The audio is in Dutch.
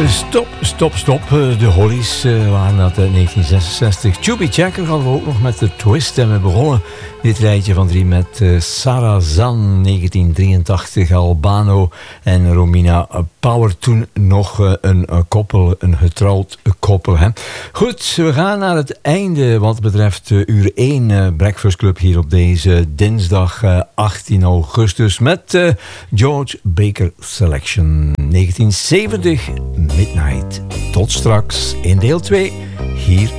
Stop. De Hollies waren dat in 1966. Chubby Checker hadden we ook nog met de Twist. En we begonnen dit rijtje van 3 met Sarah Zahn, 1983, Albano en Romina Power. Toen nog een koppel, een getrouwd koppel. Hè. Goed, we gaan naar het einde wat betreft uur 1 Breakfast Club hier op deze dinsdag 18 augustus met George Baker Selection 1970 Midnight. Tot straks in deel 2 hier